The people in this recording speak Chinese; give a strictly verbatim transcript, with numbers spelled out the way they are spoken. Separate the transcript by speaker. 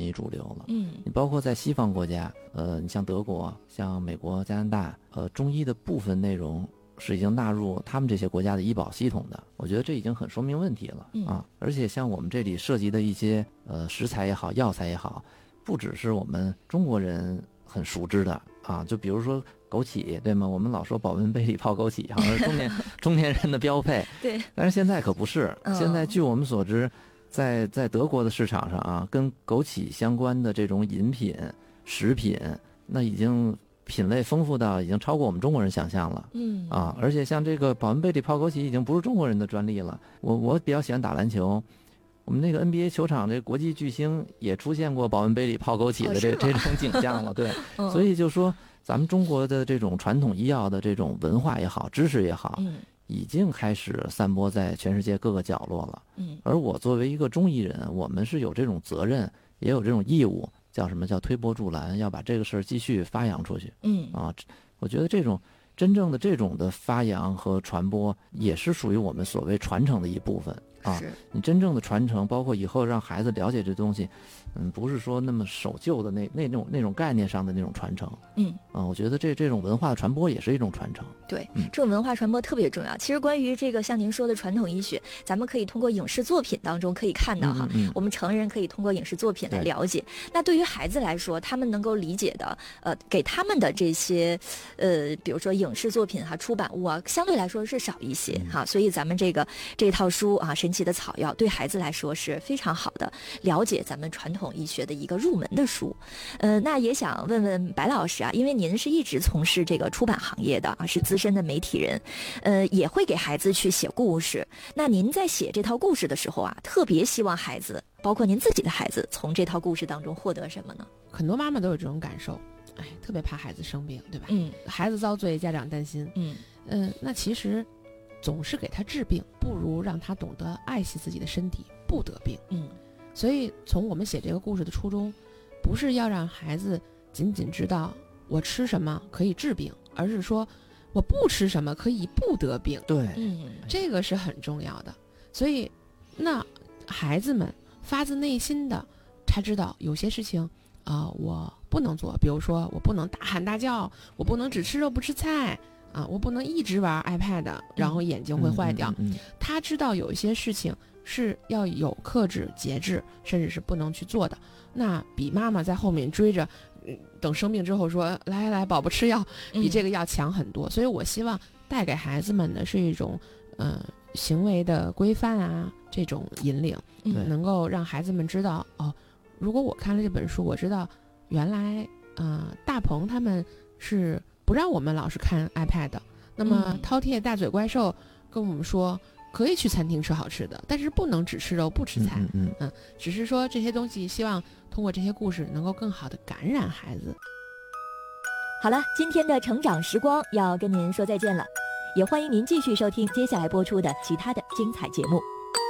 Speaker 1: 为主流了。
Speaker 2: 嗯，
Speaker 1: 你包括在西方国家，呃，你像德国、像美国、加拿大，呃，中医的部分内容是已经纳入他们这些国家的医保系统的。我觉得这已经很说明问题了、
Speaker 2: 嗯、
Speaker 1: 啊！而且像我们这里涉及的一些呃食材也好、药材也好，不只是我们中国人很熟知的啊，就比如说枸杞，对吗？我们老说保温杯里泡枸杞，好像是中年中年人的标配。
Speaker 2: 对，
Speaker 1: 但是现在可不是。
Speaker 2: 嗯、
Speaker 1: 现在据我们所知，在在德国的市场上啊，跟枸杞相关的这种饮品、食品，那已经品类丰富到已经超过我们中国人想象了。
Speaker 2: 嗯
Speaker 1: 啊，而且像这个保温杯里泡枸杞已经不是中国人的专利了。我我比较喜欢打篮球。我们那个 N B A 球场这国际巨星也出现过保温杯里泡枸杞的这、哦、这种景象了，对，嗯、所以就说咱们中国的这种传统医药的这种文化也好，知识也好，
Speaker 2: 嗯，
Speaker 1: 已经开始散播在全世界各个角落了。
Speaker 2: 嗯，
Speaker 1: 而我作为一个中医人，我们是有这种责任，也有这种义务，叫什么叫推波助澜，要把这个事儿继续发扬出去。
Speaker 2: 嗯，
Speaker 1: 啊，我觉得这种真正的这种的发扬和传播，也是属于我们所谓传承的一部分。啊，你真正的传承，包括以后让孩子了解这东西，嗯，不是说那么守旧的那那种那种概念上的那种传承，
Speaker 2: 嗯，
Speaker 1: 啊，我觉得这这种文化的传播也是一种传承。
Speaker 2: 对，
Speaker 1: 嗯、
Speaker 2: 这种文化传播特别重要。其实关于这个像您说的传统医学，咱们可以通过影视作品当中可以看到哈，
Speaker 1: 嗯嗯嗯、
Speaker 2: 我们成人可以通过影视作品来了解。那对于孩子来说，他们能够理解的，呃，给他们的这些，呃，比如说影视作品哈、出版物啊，相对来说是少一些哈、嗯。所以咱们这个这套书啊，《神奇的草药》对孩子来说是非常好的了解咱们传统医学的一个入门的书。呃，那也想问问白老师啊，因为您是一直从事这个出版行业的啊，是资深的媒体人，呃，也会给孩子去写故事。那您在写这套故事的时候啊，特别希望孩子，包括您自己的孩子，从这套故事当中获得什么呢？
Speaker 3: 很多妈妈都有这种感受，哎，特别怕孩子生病，对吧？
Speaker 2: 嗯，
Speaker 3: 孩子遭罪，家长担心。
Speaker 2: 嗯
Speaker 3: 嗯、呃，那其实总是给他治病，不如让他懂得爱惜自己的身体，不得病。
Speaker 2: 嗯，
Speaker 3: 所以从我们写这个故事的初衷，不是要让孩子仅仅知道我吃什么可以治病，而是说我不吃什么可以不得病。
Speaker 1: 对，
Speaker 2: 嗯，
Speaker 3: 这个是很重要的。所以那孩子们发自内心的，他知道有些事情啊、呃，我不能做，比如说我不能大喊大叫，我不能只吃肉不吃菜啊，我不能一直玩 iPad， 然后眼睛会坏掉。
Speaker 1: 嗯嗯嗯嗯、
Speaker 3: 他知道有一些事情是要有克制、节制，甚至是不能去做的。那比妈妈在后面追着，嗯、等生病之后说来来来，宝宝吃药，比这个要强很多。嗯、所以我希望带给孩子们的是一种，呃，行为的规范啊，这种引领，
Speaker 1: 嗯、
Speaker 3: 能够让孩子们知道哦，如果我看了这本书，我知道原来，呃，大鹏他们是不让我们老是看 iPad 的。那么饕餮大嘴怪兽跟我们说，可以去餐厅吃好吃的，但是不能只吃肉不吃菜。
Speaker 1: 嗯嗯
Speaker 3: 嗯，只是说这些东西，希望通过这些故事能够更好的感染孩子。
Speaker 2: 好了，今天的成长时光要跟您说再见了，也欢迎您继续收听接下来播出的其他的精彩节目。